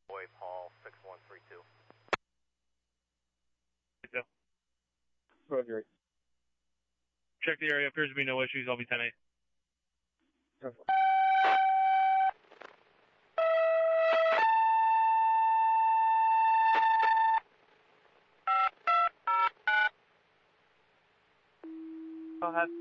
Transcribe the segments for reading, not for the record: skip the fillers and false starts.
Boy, Paul, 6132. Roger. Check the area. Appears to be no issues. I'll be 10-8. Go ahead.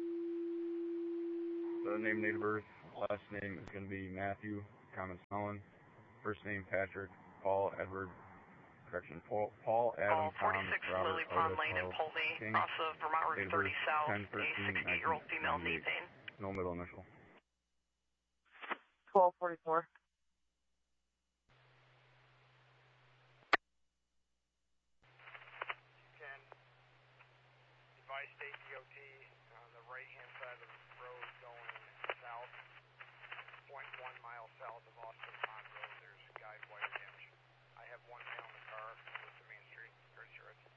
The name, date of birth, last name is going to be Matthew, Thomas Mullen. First name Patrick, Paul Edward, correction, Paul Adam Tom 46 Robert Lily Pond Otis Lane in Howe Pulteney, King. off of Vermont Route 30 South, 10, 13, a 68-year-old female knee pain. No middle initial. 1244. Device State DOT on the right-hand side of the road going south, 0.1 miles south of Austin Pond Road. There's guide wire damage. I have one man on the car with the main street. Pretty sure it's.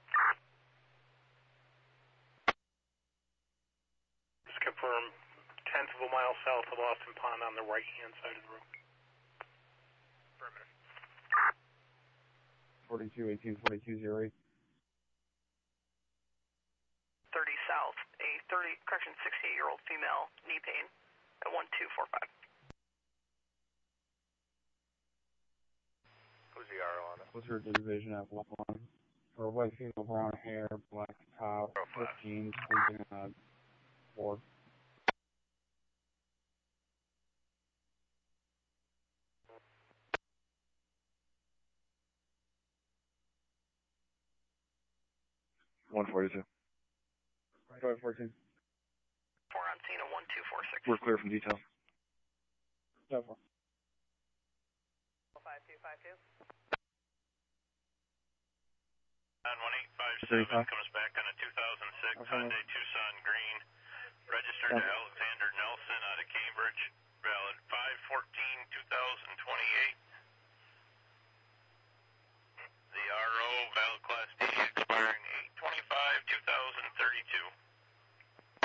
Just confirm, 10th of a mile south of Austin Pond on the right-hand side of the road. Affirmative. 4218, 4208. 30 South, a 68-year-old female knee pain at 1245. Who's the RO on it? What's her division at 1? Or white female, brown hair, black top, 15, sleeping on 4. $142. 514. 4 on scene at 1246. We're clear from detail. 54. 5252. 1857 comes back on a 2006 Hyundai Tucson green, registered to